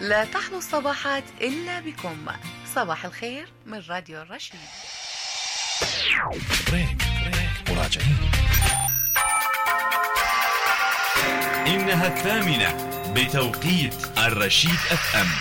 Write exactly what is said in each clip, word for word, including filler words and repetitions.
لا تحلو الصباحات إلا بكم. صباح الخير من راديو الرشيد. بريك بريك وراجعين. إنها الثامنة بتوقيت الرشيد اف ام.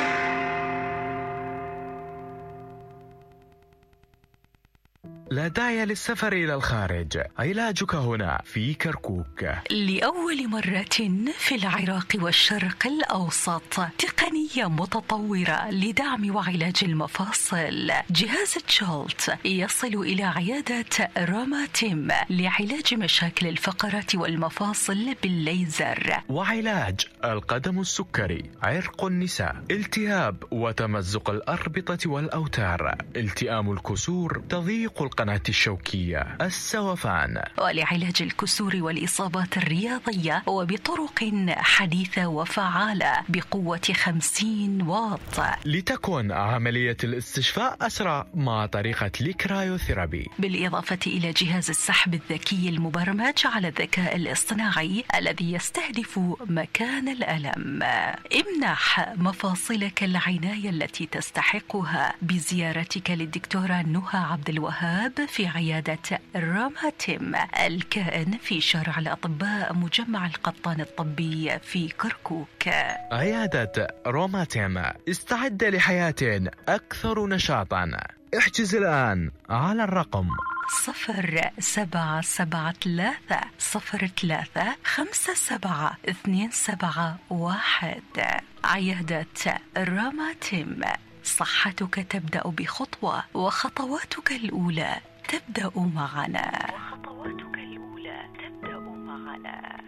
لا داعي للسفر إلى الخارج، علاجك هنا في كركوك. لأول مرة في العراق والشرق الأوسط تقنية متطورة لدعم وعلاج المفاصل. جهاز تشولت يصل إلى عيادة روماتيم لعلاج مشاكل الفقرات والمفاصل بالليزر وعلاج القدم السكري، عرق النساء، التهاب وتمزق الأربطة والأوتار، التئام الكسور، تضييق القناة الشوكية، السوفان، ولعلاج الكسور والإصابات الرياضية وبطرق حديثة وفعالة بقوة خمسين واط، لتكون عملية الاستشفاء أسرع مع طريقة الكرايوثيرابي، بالإضافة إلى جهاز السحب الذكي المبرمج على الذكاء الاصطناعي الذي يستهدف مكان الألم. امنح مفاصلك العناية التي تستحقها بزيارتك للدكتورة نهى عبد الوهاب في عيادة روماتيم الكائن في شارع الأطباء مجمع القطان الطبي في كركوك. عيادة روماتيم، استعد لحياة أكثر نشاطا. احجز الآن على الرقم صفر سبعة سبعة ثلاثة صفر ثلاثة خمسة سبعة اثنين سبعة واحد. عيادة روماتيم، صحتك تبدأ بخطوة وخطواتك الأولى تبدأ معنا. وخطواتك الأولى تبدأ معنا.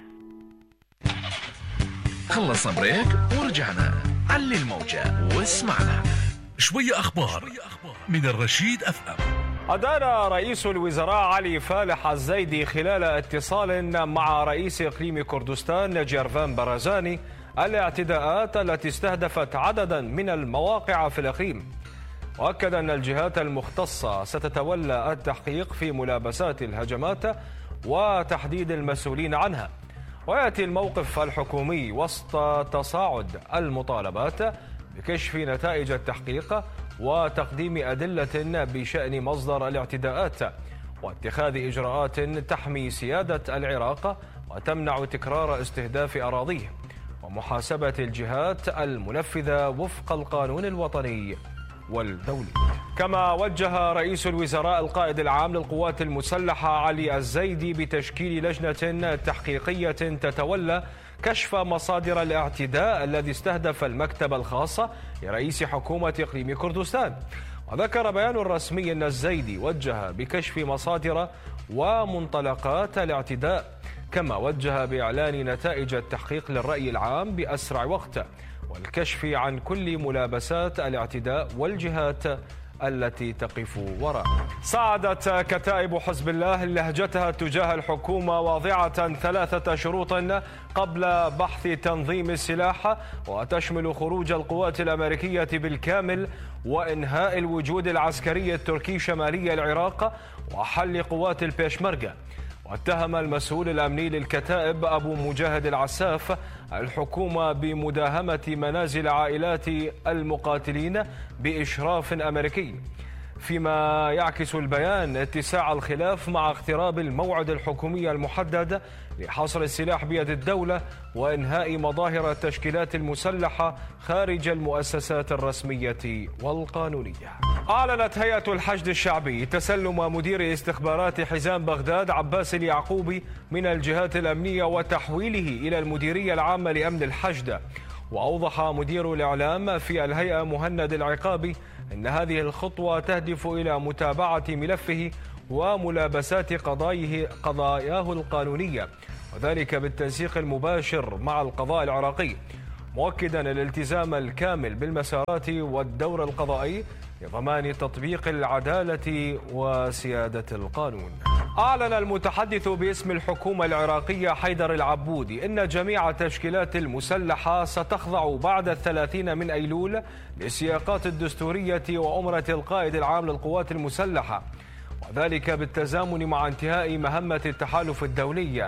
خلص بريك ورجعنا. علي الموجة واسمعنا. شوية أخبار من الرشيد اف ام. أدان رئيس الوزراء علي فالح الزيدي خلال اتصال مع رئيس إقليم كردستان جيرفان برزاني الاعتداءات التي استهدفت عددا من المواقع في الإقليم، وأكد أن الجهات المختصة ستتولى التحقيق في ملابسات الهجمات وتحديد المسؤولين عنها. ويأتي الموقف الحكومي وسط تصاعد المطالبات بكشف نتائج التحقيق وتقديم أدلة بشأن مصدر الاعتداءات واتخاذ إجراءات تحمي سيادة العراق وتمنع تكرار استهداف أراضيه، ومحاسبة الجهات المنفذة وفق القانون الوطني والدولي. كما وجه رئيس الوزراء القائد العام للقوات المسلحة علي الزيدي بتشكيل لجنة تحقيقية تتولى كشف مصادر الاعتداء الذي استهدف المكتب الخاص لرئيس حكومة إقليم كردستان. وذكر بيان رسمي أن الزيدي وجه بكشف مصادر ومنطلقات الاعتداء، كما وجه بإعلان نتائج التحقيق للرأي العام بأسرع وقت والكشف عن كل ملابسات الاعتداء والجهات التي تقف وراءه. صعدت كتائب حزب الله لهجتها تجاه الحكومة واضعة ثلاثة شروط قبل بحث تنظيم السلاح، وتشمل خروج القوات الأمريكية بالكامل وإنهاء الوجود العسكري التركي شمالي العراق وحل قوات البيشمركة. واتهم المسؤول الأمني للكتائب أبو مجاهد العساف الحكومة بمداهمة منازل عائلات المقاتلين بإشراف أمريكي، فيما يعكس البيان اتساع الخلاف مع اقتراب الموعد الحكومي المحدد لحصر السلاح بيد الدولة وإنهاء مظاهر التشكيلات المسلحة خارج المؤسسات الرسمية والقانونية. أعلنت هيئة الحشد الشعبي تسلم مدير استخبارات حزام بغداد عباس اليعقوبي من الجهات الأمنية وتحويله إلى المديرية العامة لأمن الحشد. وأوضح مدير الإعلام في الهيئة مهند العقابي أن هذه الخطوة تهدف إلى متابعة ملفه وملابسات قضاياه قضاياه القانونية، وذلك بالتنسيق المباشر مع القضاء العراقي، مؤكدا الالتزام الكامل بالمسارات والدور القضائي لضمان تطبيق العدالة وسيادة القانون. أعلن المتحدث باسم الحكومة العراقية حيدر العبودي إن جميع التشكيلات المسلحة ستخضع بعد الثلاثين من أيلول للسياقات الدستورية وأمرة القائد العام للقوات المسلحة، وذلك بالتزامن مع انتهاء مهمة التحالف الدولي.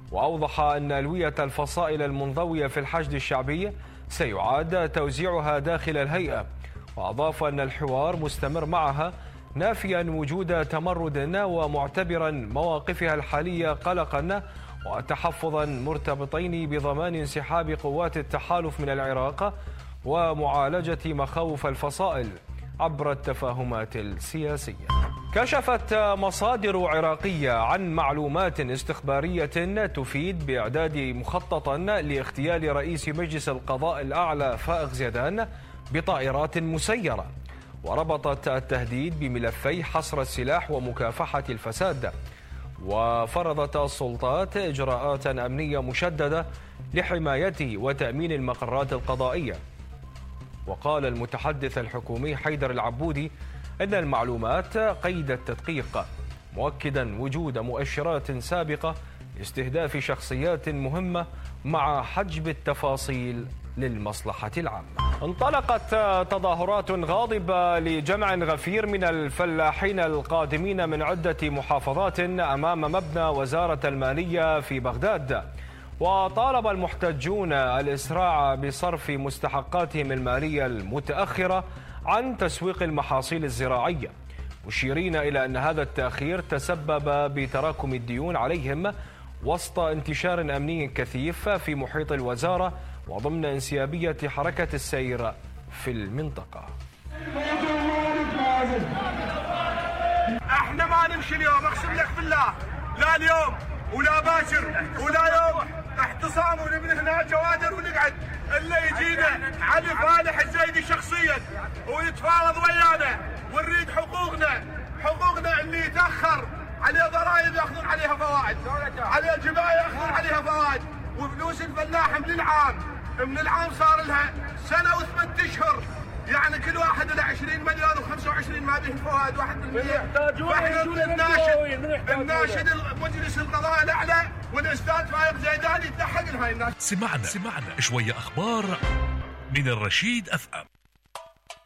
وأوضح أن ألوية الفصائل المنضوية في الحشد الشعبي سيعاد توزيعها داخل الهيئة، وأضاف أن الحوار مستمر معها، نافيا وجود تمرد ومعتبرا مواقفها الحالية قلقا وتحفظا مرتبطين بضمان انسحاب قوات التحالف من العراق ومعالجة مخاوف الفصائل عبر التفاهمات السياسية. كشفت مصادر عراقية عن معلومات استخبارية تفيد بإعداد مخططا لاغتيال رئيس مجلس القضاء الأعلى فائق زيدان بطائرات مسيرة، وربطت التهديد بملفي حصر السلاح ومكافحة الفساد. وفرضت السلطات إجراءات أمنية مشددة لحماية وتأمين المقرات القضائية. وقال المتحدث الحكومي حيدر العبودي أن المعلومات قيد التدقيق، مؤكدا وجود مؤشرات سابقة لاستهداف شخصيات مهمة مع حجب التفاصيل للمصلحة العامة. انطلقت تظاهرات غاضبة لجمع غفير من الفلاحين القادمين من عدة محافظات أمام مبنى وزارة المالية في بغداد، وطالب المحتجون الإسراع بصرف مستحقاتهم المالية المتأخرة عن تسويق المحاصيل الزراعية، مشيرين إلى أن هذا التأخير تسبب بتراكم الديون عليهم وسط انتشار أمني كثيف في محيط الوزارة وضمن انسيابية حركة السير في المنطقة. احنا ما نمشي اليوم، اقسم لك بالله، لا اليوم ولا باكر ولا يوم احتصام ونبني هنا جوادر ونقعد الا يجينا علي فالح الزيدي شخصيا ويتفاوض ويانا ونريد حقوقنا، حقوقنا اللي يتاخر عليه ضرائب ياخذون عليها فوائد، عليه جبايه ياخذون عليها فوائد، وفلوس الفلاح من العام من العام صار لها سنه وثمان اشهر، يعني كل واحد له عشرين مليون وخمسة وعشرين ما به فوائد واحد بالمية. فاحنا الناشد الناشد مجلس القضاء الاعلى والاستاذ فايق زيدان يتلحق لهاي الناس. سمعنا سمعنا شويه اخبار من الرشيد اف ام.